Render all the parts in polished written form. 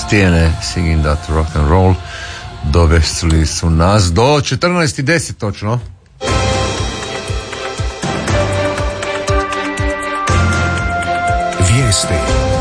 Stijene, Singing That Rock and Roll, dovesili su nas do 14:10 točno. Vijesti.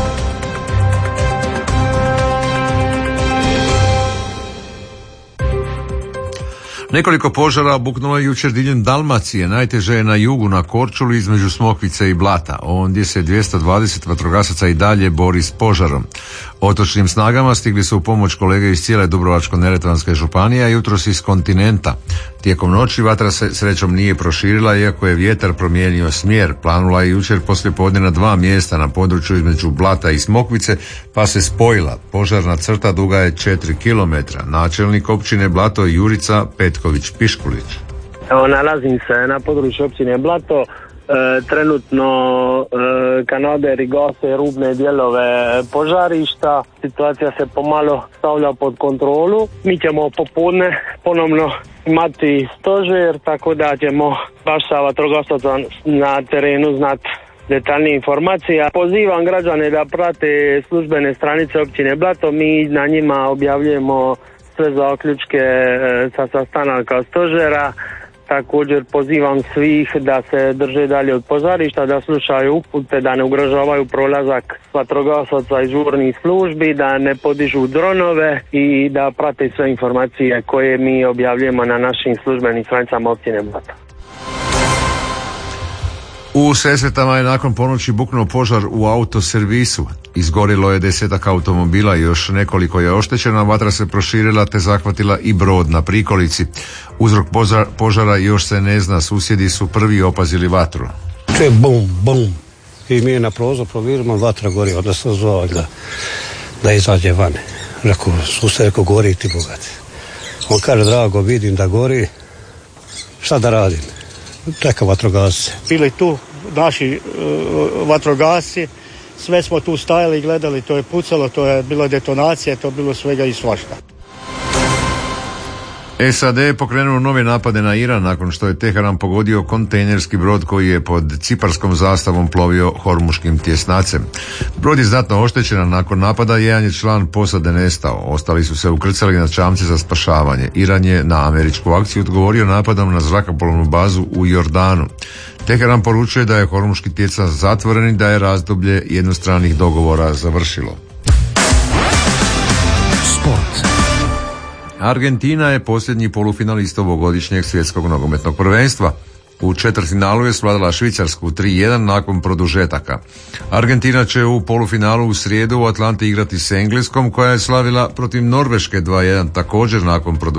Nekoliko požara buknulo je jučer diljem Dalmacije, najteže je na jugu na Korčuli između Smokvice i Blata. Ondje se 220 vatrogasaca i dalje bori s požarom. Otočnim snagama stigli su u pomoć kolege iz cijele Dubrovačko-neretvanske županije, a jutros iz kontinenta. Tijekom noći vatra se srećom nije proširila, iako je vjetar promijenio smjer. Planula je jučer poslijepodne na 2 mjesta na području između Blata i Smokvice, pa se spojila. Požarna crta duga je 4 km. Načelnik općine Blato Jurica Petković-Piškulić. Evo, nalazim se na području općine Blato. Trenutno kanader i gase rubne dijelove požarišta. Situacija se pomalo stavlja pod kontrolu. Mi ćemo popodne ponovno imati stožer, tako da ćemo baš sa vatrogascem na terenu znati detaljnije informacije. Pozivam građane da prate službene stranice općine Blato. Mi na njima objavljujemo sve zaključke sa sastanaka stožera. Također pozivam svih da se drže dalje od požarišta, da slušaju upute, da ne ugrožavaju prolazak vatrogasaca i žurnih službi, da ne podižu dronove i da prate sve informacije koje mi objavljujemo na našim službenim stranicama općine Blato. U Sesvetama je nakon ponoći buknuo požar u autoservisu. Izgorilo je 10 automobila i još nekoliko je oštećeno, vatra se proširila te zahvatila i brod na prikolici. Uzrok požara još se ne zna, susjedi su prvi opazili vatru. Čuje bum, bum i mi na prozor provjerimo, vatra gori, onda sam zvao da izađe van. Rekao, susjed, rekao, gori ti bogati. On kaže, drago, vidim da gori, šta da radim? Čeka vatrogasce. Bili tu naši vatrogasci, sve smo tu stajali i gledali, to je pucalo, to je bilo detonacija, to je bilo svega i svašta. SAD je pokrenuo nove napade na Iran nakon što je Teheran pogodio kontejnerski brod koji je pod ciparskom zastavom plovio Hormuškim tjesnacem. Brod je znatno oštećen, a nakon napada jedan je član posade nestao. Ostali su se ukrcali na čamce za spašavanje. Iran je na američku akciju odgovorio napadom na zrakoplovnu bazu u Jordanu. Teheran poručuje da je Hormuški tjesnac zatvoren i da je razdoblje jednostranih dogovora završilo. Sport. Argentina je posljednji polufinalist ovogodišnjeg svjetskog nogometnog prvenstva. U četvrtfinalu je svladala Švicarsku 3:1 nakon produžetaka. Argentina će u polufinalu u srijedu u Atlanti igrati s Engleskom, koja je slavila protiv Norveške 2:1 također nakon produžetaka.